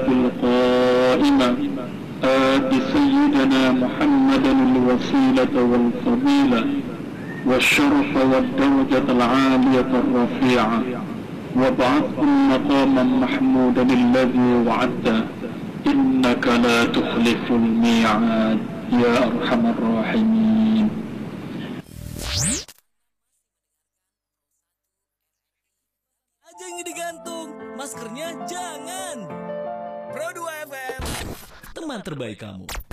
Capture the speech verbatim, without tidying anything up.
الصلاة القائمة آت سيدنا محمدا الوسيلة والفضيلة والشرف والدرجة العالية الرفيعة وابعثه مقاما محمودا الذي وعدته إنك لا تخلف الميعاد يا أرحم الراحمين. Aja yang digantung, maskernya jangan. Pro dua F M, teman terbaik kamu.